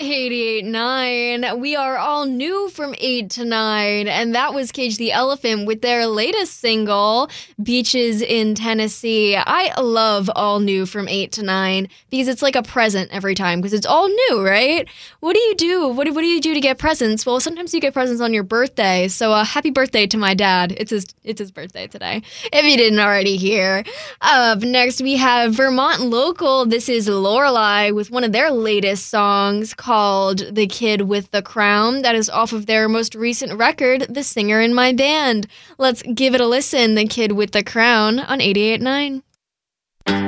88.9. We are all new from 8 to 9, and that was Cage the Elephant with their latest single, Beaches in Tennessee. I love all new from 8 to 9 because it's like a present every time because it's all new, right? What do you do? What do you do to get presents? Well, sometimes you get presents on your birthday, so happy birthday to my dad. It's his birthday today, if you didn't already hear. Up next, we have Vermont local. This is Lorelei with one of their latest songs called The Kid with the Crown. That is off of their most recent record, The Singer in My Band. Let's give it a listen, The Kid with the Crown on 88.9.